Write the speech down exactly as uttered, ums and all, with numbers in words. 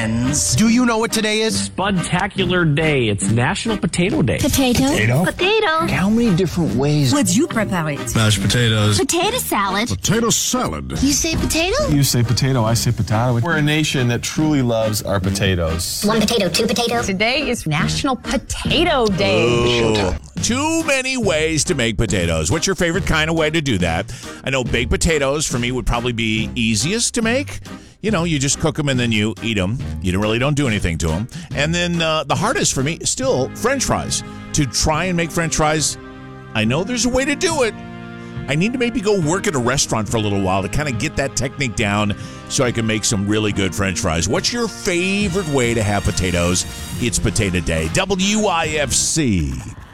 Do you know what today is? Spudtacular Day. It's National Potato Day. Potato. Potato. Potato. How many different ways? Would you prepare it? Mashed potatoes. Potato salad. Potato salad. You say potato? You say potato, I say potato. We're a nation that truly loves our potatoes. One potato, two potatoes. Today is National Potato Day. Ooh. Too many ways to make potatoes. What's your favorite kind of way to do that? I know baked potatoes for me would probably be easiest to make. You know, you just cook them and then you eat them. You really don't do anything to them. And then uh, the hardest for me is still French fries. To try and make French fries, I know there's a way to do it. I need to maybe go work at a restaurant for a little while to kind of get that technique down so I can make some really good French fries. What's your favorite way to have potatoes? It's Potato Day. W I F C.